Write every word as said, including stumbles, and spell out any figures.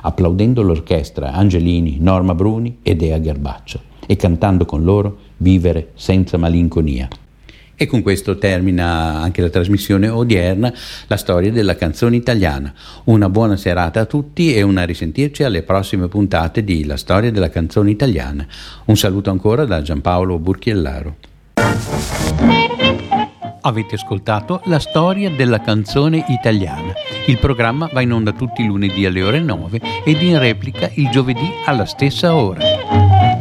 applaudendo l'orchestra Angelini, Norma Bruni e Dea Gerbaccio e cantando con loro Vivere senza malinconia. E con questo termina anche la trasmissione odierna, la storia della canzone italiana. Una buona serata a tutti e una risentirci alle prossime puntate di La storia della canzone italiana. Un saluto ancora da Giampaolo Burchiellaro. Avete ascoltato La storia della canzone italiana. Il programma va in onda tutti i lunedì alle ore nove ed in replica il giovedì alla stessa ora.